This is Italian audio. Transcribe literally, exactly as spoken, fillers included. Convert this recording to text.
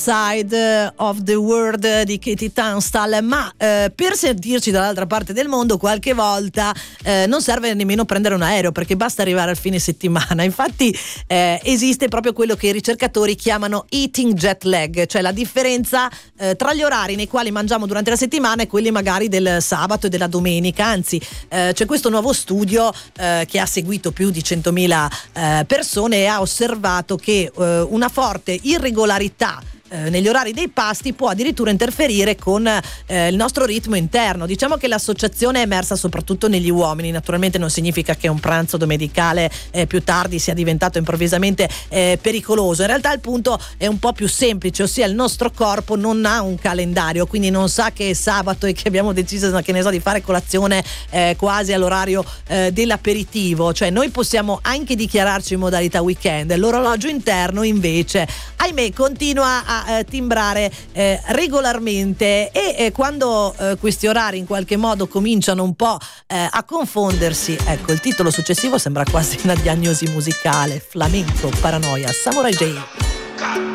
Side of the World di Katie Tunstall, ma eh, per sentirci dall'altra parte del mondo qualche volta eh, non serve nemmeno prendere un aereo, perché basta arrivare al fine settimana. Infatti eh, esiste proprio quello che i ricercatori chiamano eating jet lag, cioè la differenza eh, tra gli orari nei quali mangiamo durante la settimana e quelli magari del sabato e della domenica. Anzi eh, c'è questo nuovo studio eh, che ha seguito più di centomila eh, persone e ha osservato che eh, una forte irregolarità negli orari dei pasti può addirittura interferire con eh, il nostro ritmo interno. Diciamo che l'associazione è emersa soprattutto negli uomini. Naturalmente non significa che un pranzo domenicale eh, più tardi sia diventato improvvisamente eh, pericoloso. In realtà il punto è un po' più semplice, ossia il nostro corpo non ha un calendario, quindi non sa che è sabato e che abbiamo deciso, che ne so, di fare colazione eh, quasi all'orario eh, dell'aperitivo. Cioè noi possiamo anche dichiararci in modalità weekend, l'orologio interno invece, ahimè, continua a Eh, timbrare eh, regolarmente e eh, quando eh, questi orari in qualche modo cominciano un po' eh, a confondersi, ecco, il titolo successivo sembra quasi una diagnosi musicale: Flamenco, Paranoia, Samurai J.